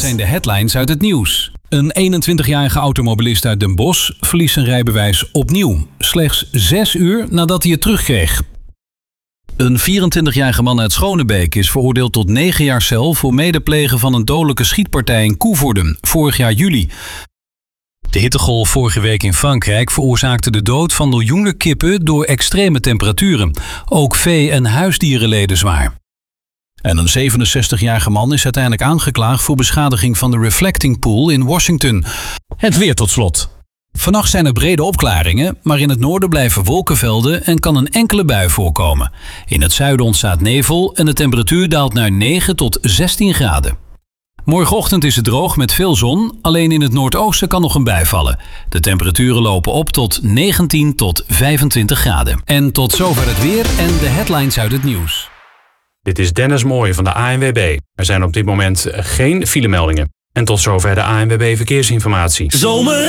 zijn de headlines uit het nieuws. Een 21-jarige automobilist uit Den Bosch verliest zijn rijbewijs opnieuw. Slechts 6 uur nadat hij het terugkreeg. Een 24-jarige man uit Schonebeek is veroordeeld tot 9 jaar cel voor medeplegen van een dodelijke schietpartij in Koevoorden, vorig jaar juli. De hittegolf vorige week in Frankrijk veroorzaakte de dood van miljoenen kippen door extreme temperaturen. Ook vee- en huisdieren leden zwaar. En een 67-jarige man is uiteindelijk aangeklaagd voor beschadiging van de Reflecting Pool in Washington. Het weer tot slot. Vannacht zijn er brede opklaringen, maar in het noorden blijven wolkenvelden en kan een enkele bui voorkomen. In het zuiden ontstaat nevel en de temperatuur daalt naar 9 tot 16 graden. Morgenochtend is het droog met veel zon, alleen in het noordoosten kan nog een bui vallen. De temperaturen lopen op tot 19 tot 25 graden. En tot zover het weer en de headlines uit het nieuws. Dit is Dennis Mooij van de ANWB. Er zijn op dit moment geen filemeldingen. En tot zover de ANWB Verkeersinformatie.